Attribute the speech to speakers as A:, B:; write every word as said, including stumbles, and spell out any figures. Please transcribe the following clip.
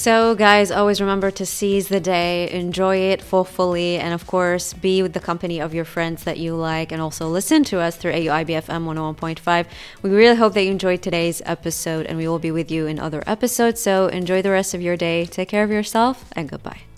A: So guys, always remember to seize the day, enjoy it fully, and of course be with the company of your friends that you like, and also listen to us through A U I B F M one oh one point five. We really hope that you enjoyed today's episode, and we will be with you in other episodes. So enjoy the rest of your day, take care of yourself, and goodbye.